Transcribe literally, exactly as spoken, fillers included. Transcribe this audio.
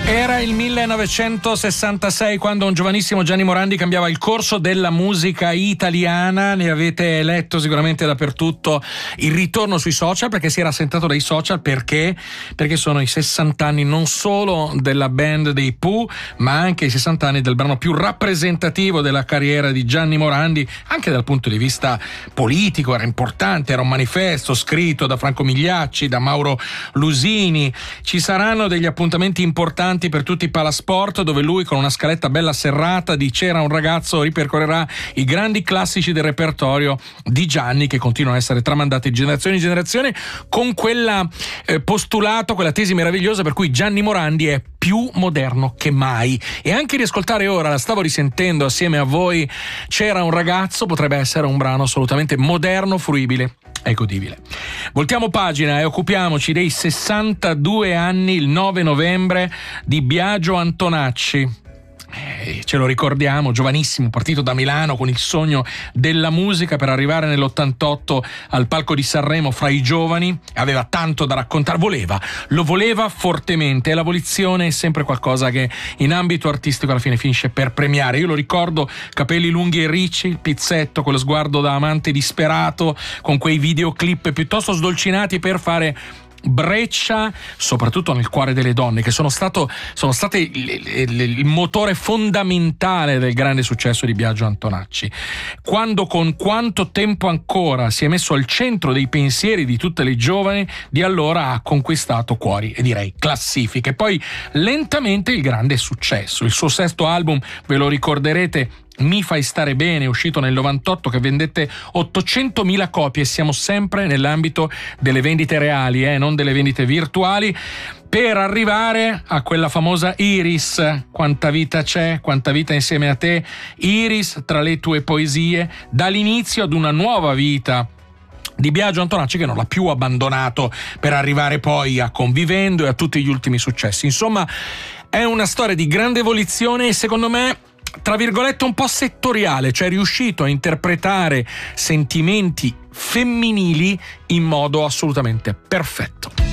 Era il millenovecentosessantasei quando un giovanissimo Gianni Morandi cambiava il corso della musica italiana. Ne avete letto sicuramente dappertutto il ritorno sui social, perché si era assentato dai social. Perché? Perché sono i sessanta anni non solo della band dei Pooh, ma anche i sessanta anni del brano più rappresentativo della carriera di Gianni Morandi, anche dal punto di vista politico. Era importante, era un manifesto scritto da Franco Migliacci, da Mauro Lusini. Ci saranno degli appuntamenti importanti per tutti i palasport, dove lui, con una scaletta bella serrata di C'era un ragazzo, ripercorrerà i grandi classici del repertorio di Gianni, che continuano a essere tramandati di generazione in generazione, con quella eh, postulato, quella tesi meravigliosa per cui Gianni Morandi è più moderno che mai. E anche riascoltare ora, la stavo risentendo assieme a voi, C'era un ragazzo, potrebbe essere un brano assolutamente moderno, fruibile e godibile. Voltiamo pagina e occupiamoci dei sessantadue anni, il nove novembre, di Biagio Antonacci. Eh, ce lo ricordiamo, giovanissimo, partito da Milano con il sogno della musica per arrivare nell'ottantotto al palco di Sanremo fra i giovani. Aveva tanto da raccontare, voleva, lo voleva fortemente, e la volizione è sempre qualcosa che in ambito artistico alla fine finisce per premiare. Io lo ricordo, capelli lunghi e ricci, il pizzetto, quello sguardo da amante disperato, con quei videoclip piuttosto sdolcinati per fare breccia soprattutto nel cuore delle donne, che sono stato sono state il, il, il motore fondamentale del grande successo di Biagio Antonacci. Quando, con quanto tempo ancora, si è messo al centro dei pensieri di tutte le giovani, di allora ha conquistato cuori e direi classifiche. Poi lentamente il grande successo, il suo sesto album, ve lo ricorderete, Mi fai stare bene, uscito nel novantotto, che vendette ottocentomila copie. Siamo sempre nell'ambito delle vendite reali, eh, non delle vendite virtuali, per arrivare a quella famosa Iris. Quanta vita c'è, quanta vita insieme a te, Iris, tra le tue poesie, dà l'inizio ad una nuova vita di Biagio Antonacci, che non l'ha più abbandonato, per arrivare poi a Convivendo e a tutti gli ultimi successi. Insomma, è una storia di grande evoluzione e, secondo me, tra virgolette un po' settoriale, cioè è riuscito a interpretare sentimenti femminili in modo assolutamente perfetto.